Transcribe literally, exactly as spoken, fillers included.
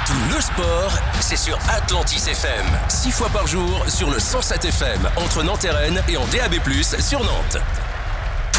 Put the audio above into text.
Tout le sport, c'est sur Atlantis F M. Six fois par jour sur le cent sept F M entre Nantes et Rennes et en D A B plus, sur Nantes.